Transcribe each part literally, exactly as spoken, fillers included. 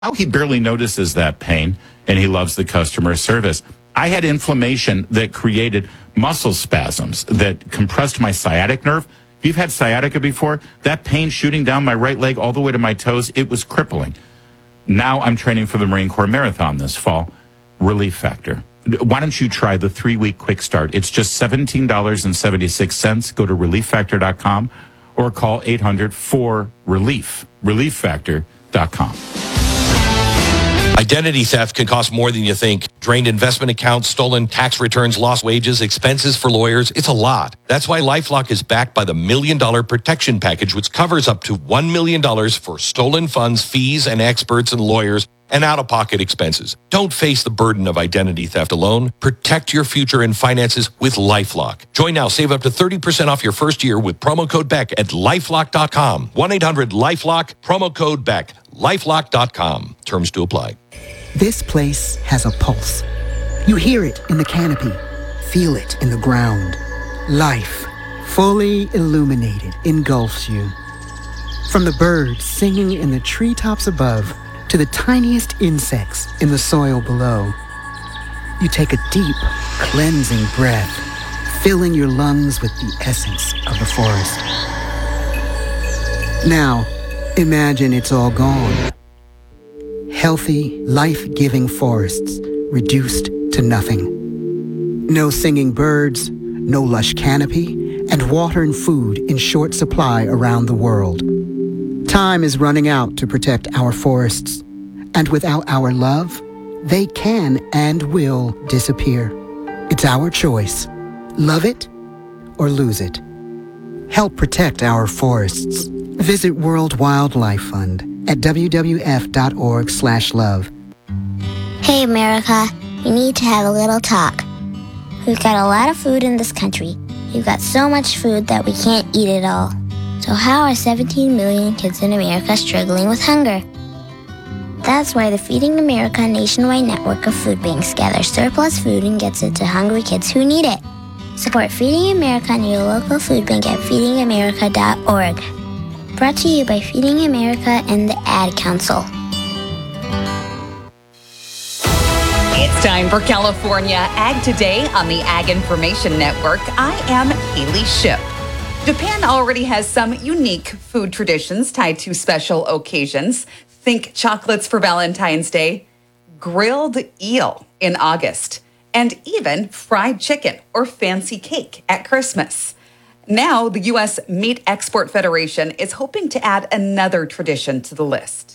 Oh, he barely notices that pain, and he loves the customer service. I had inflammation that created muscle spasms that compressed my sciatic nerve. If you've had sciatica before, that pain shooting down my right leg all the way to my toes, it was crippling. Now I'm training for the Marine Corps Marathon this fall. Relief Factor. Why don't you try the three-week quick start? It's just seventeen dollars and seventy-six cents. Go to relief factor dot com or call eight hundred four relief, relief factor dot com. Identity theft can cost more than you think. Drained investment accounts, stolen tax returns, lost wages, expenses for lawyers. It's a lot. That's why LifeLock is backed by the Million Dollar Protection Package, which covers up to one million dollars for stolen funds, fees, and experts and lawyers, and out-of-pocket expenses. Don't face the burden of identity theft alone. Protect your future and finances with LifeLock. Join now. Save up to thirty percent off your first year with promo code Beck at lifelock dot com. one eight hundred lifelock, promo code Beck. lifelock dot com. Terms to apply. This place has a pulse. You hear it in the canopy, feel it in the ground. Life, fully illuminated, engulfs you. From the birds singing in the treetops above to the tiniest insects in the soil below, you take a deep, cleansing breath, filling your lungs with the essence of the forest. Now, imagine it's all gone. Healthy, life-giving forests reduced to nothing. No singing birds, no lush canopy, and water and food in short supply around the world. Time is running out to protect our forests, and without our love, they can and will disappear. It's our choice. Love it or lose it. Help protect our forests. Visit World Wildlife Fund at w w f dot org slash love. Hey, America, we need to have a little talk. We've got a lot of food in this country. We've got so much food that we can't eat it all. So how are seventeen million kids in America struggling with hunger? That's why the Feeding America nationwide network of food banks gathers surplus food and gets it to hungry kids who need it. Support Feeding America and your local food bank at feeding america dot org. Brought to you by Feeding America and the Ad Council. It's time for California Ag Today on the Ag Information Network. I am Haley Shipp. Japan already has some unique food traditions tied to special occasions. Think chocolates for Valentine's Day, grilled eel in August, and even fried chicken or fancy cake at Christmas. Now, the U S Meat Export Federation is hoping to add another tradition to the list,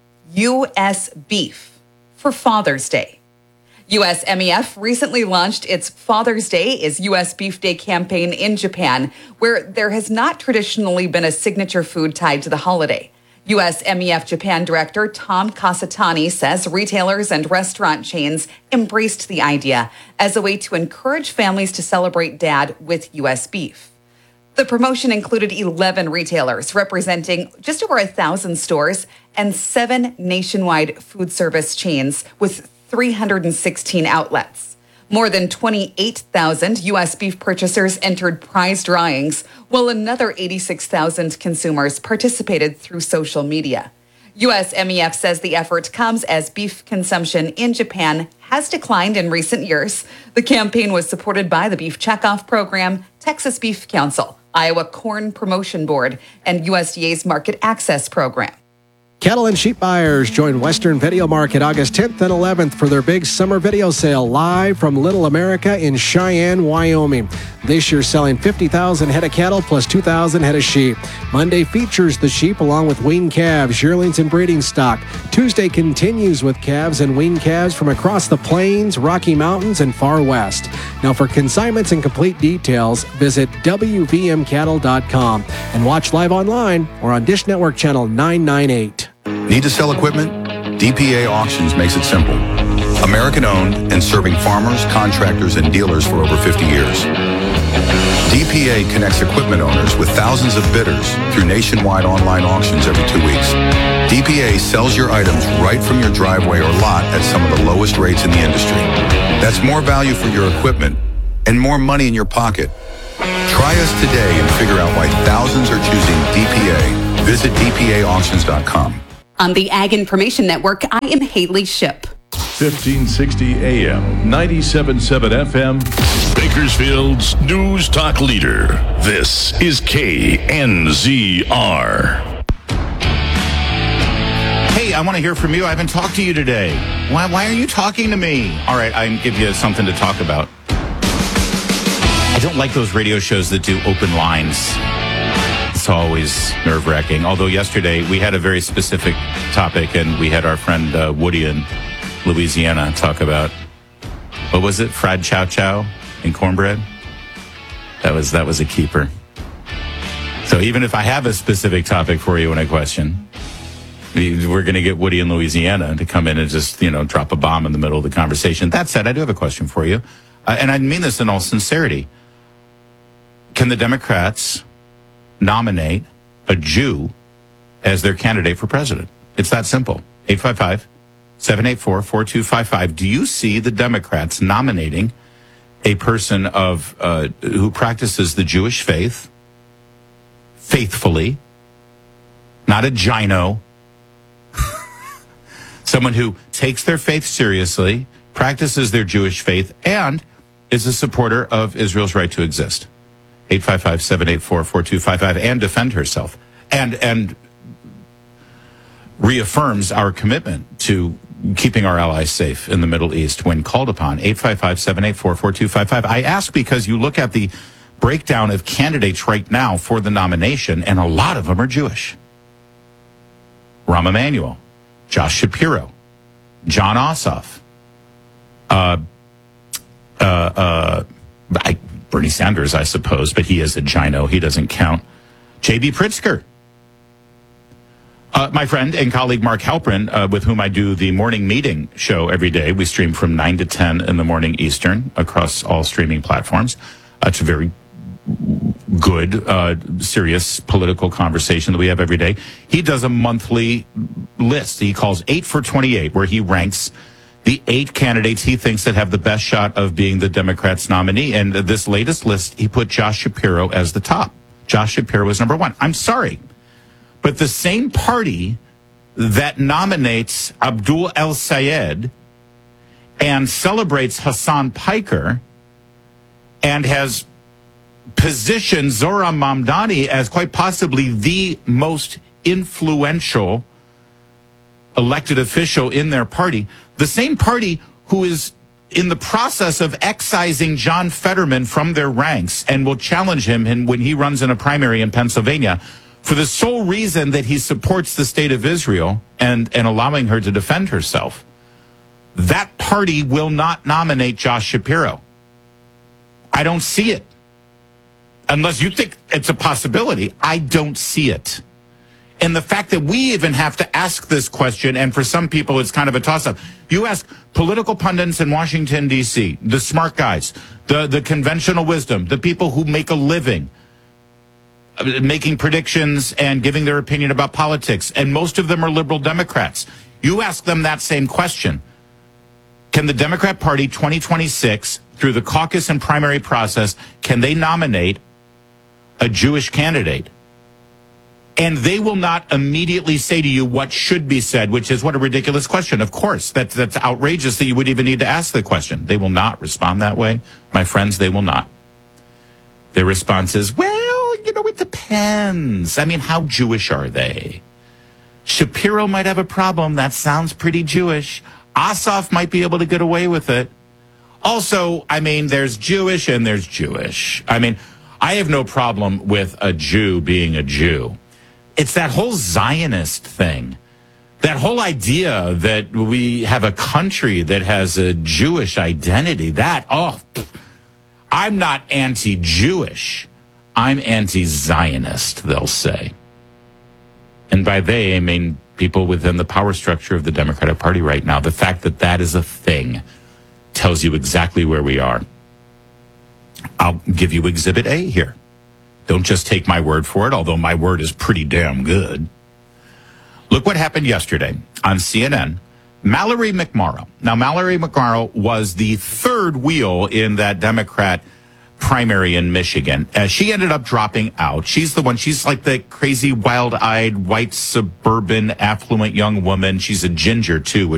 U S beef for Father's Day. U S M E F recently launched its Father's Day is U S Beef Day campaign in Japan, where there has not traditionally been a signature food tied to the holiday. U S M E F Japan Director Tom Kasatani says retailers and restaurant chains embraced the idea as a way to encourage families to celebrate Dad with U S beef. The promotion included eleven retailers representing just over one thousand stores and seven nationwide food service chains with three hundred sixteen outlets. More than twenty-eight thousand U S beef purchasers entered prize drawings, while another eighty-six thousand consumers participated through social media. U S M E F says the effort comes as beef consumption in Japan has declined in recent years. The campaign was supported by the Beef Checkoff Program, Texas Beef Council, Iowa Corn Promotion Board, and U S D A's Market Access Program. Cattle and sheep buyers join Western Video Market August tenth and eleventh for their big summer video sale live from Little America in Cheyenne, Wyoming. This year selling fifty thousand head of cattle plus two thousand head of sheep. Monday features the sheep along with weaned calves, yearlings, and breeding stock. Tuesday continues with calves and weaned calves from across the plains, Rocky Mountains, and far west. Now for consignments and complete details, visit w v m cattle dot com and watch live online or on Dish Network Channel nine ninety-eight. Need to sell equipment? D P A Auctions makes it simple. American-owned and serving farmers, contractors, and dealers for over fifty years. D P A connects equipment owners with thousands of bidders through nationwide online auctions every two weeks. D P A sells your items right from your driveway or lot at some of the lowest rates in the industry. That's more value for your equipment and more money in your pocket. Try us today and figure out why thousands are choosing D P A. Visit d p a auctions dot com. On the Ag Information Network, I am Haley Ship. fifteen sixty A M, ninety-seven point seven F M. Bakersfield's News Talk Leader. This is K N Z R. Hey, I want to hear from you. I haven't talked to you today. Why, why are you talking to me? All right, I can give you something to talk about. I don't like those radio shows that do open lines. It's always nerve-wracking. Although yesterday we had a very specific topic, and we had our friend uh, Woody in Louisiana talk about, what was it, fried chow chow and cornbread? That was that was a keeper. So even if I have a specific topic for you in a question, we're going to get Woody in Louisiana to come in and just, you know, drop a bomb in the middle of the conversation. That said, I do have a question for you. Uh, and I mean this in all sincerity. Can the Democrats nominate a Jew as their candidate for president? It's that simple. eight five five, seven eight four, four two five five. Do you see the Democrats nominating a person of uh, who practices the Jewish faith faithfully, not a gino, someone who takes their faith seriously, practices their Jewish faith, and is a supporter of Israel's right to exist? eight five five, seven eight four, four two five five, and defend herself. And and reaffirms our commitment to keeping our allies safe in the Middle East when called upon. eight five five, seven eight four, four two five five. I ask because you look at the breakdown of candidates right now for the nomination, and a lot of them are Jewish. Rahm Emanuel, Josh Shapiro, John Ossoff, uh, uh, uh, I, Bernie Sanders, I suppose, but he is a gino. He doesn't count. J B. Pritzker. Uh, my friend and colleague Mark Halperin, uh, with whom I do the morning meeting show every day. We stream from nine to ten in the morning Eastern across all streaming platforms. Uh, it's a very good, uh, serious political conversation that we have every day. He does a monthly list. He calls eight for twenty-eight, where he ranks the eight candidates he thinks that have the best shot of being the Democrats' nominee. And this latest list, he put Josh Shapiro as the top. Josh Shapiro was number one. I'm sorry, but the same party that nominates Abdul El-Sayed and celebrates Hassan Piker and has positioned Zohran Mamdani as quite possibly the most influential elected official in their party, the same party who is in the process of excising John Fetterman from their ranks and will challenge him when he runs in a primary in Pennsylvania for the sole reason that he supports the state of Israel and, and allowing her to defend herself. That party will not nominate Josh Shapiro. I don't see it. Unless you think it's a possibility, I don't see it. And the fact that we even have to ask this question, and for some people it's kind of a toss-up. You ask political pundits in Washington, D C, the smart guys, the, the conventional wisdom, the people who make a living making predictions and giving their opinion about politics, and most of them are liberal Democrats. You ask them that same question. Can the Democrat Party twenty twenty-six, through the caucus and primary process, can they nominate a Jewish candidate? And they will not immediately say to you what should be said, which is, what a ridiculous question. Of course, that, that's outrageous that you would even need to ask the question. They will not respond that way. My friends, they will not. Their response is, well, you know, it depends. I mean, how Jewish are they? Shapiro might have a problem. That sounds pretty Jewish. Ossoff might be able to get away with it. Also, I mean, there's Jewish and there's Jewish. I mean, I have no problem with a Jew being a Jew. It's that whole Zionist thing, that whole idea that we have a country that has a Jewish identity. That, oh, I'm not anti-Jewish. I'm anti-Zionist, they'll say. And by they, I mean people within the power structure of the Democratic Party right now. The fact that that is a thing tells you exactly where we are. I'll give you Exhibit A here. Don't just take my word for it, although my word is pretty damn good. Look what happened yesterday on C N N. Mallory McMorrow. Now, Mallory McMorrow was the third wheel in that Democrat primary in Michigan. Uh, she ended up dropping out. She's the one, she's like the crazy, wild-eyed, white, suburban, affluent young woman. She's a ginger, too, which